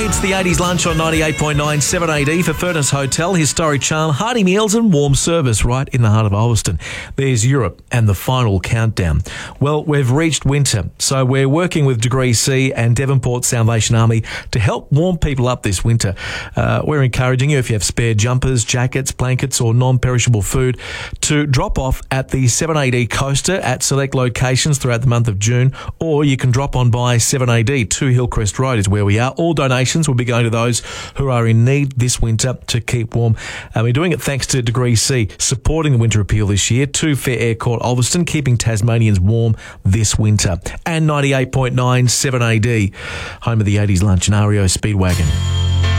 It's the 80s lunch on 98.9 7AD for Furness Hotel, historic charm, hearty meals and warm service right in the heart of Ulverston. There's Europe and the final countdown. Well, we've reached winter, so we're working with Degree C and Devonport Salvation Army to help warm people up this winter. We're encouraging you, if you have spare jumpers, jackets, blankets or non-perishable food, to drop off at the 7AD Coaster at select locations throughout the month of June, or you can drop on by 7AD, 2 Hillcrest Road is where we are. All donations will be going to those who are in need this winter to keep warm. We're doing it thanks to Degree C, supporting the winter appeal this year, to Fair Air Court Ulverston, keeping Tasmanians warm this winter. And 98.9 7AD, home of the 80s lunch and REO Speedwagon.